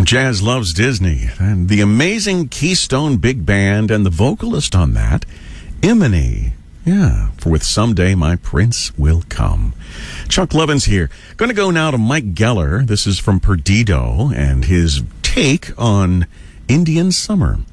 Jazz Loves Disney, and the amazing Keystone Big Band, and the vocalist on that, Imani. Yeah, for With Someday My Prince Will Come. Chuck Lovins here. Going to go now to Mike Geller. This is from Perdido, and his take on Indian Summer.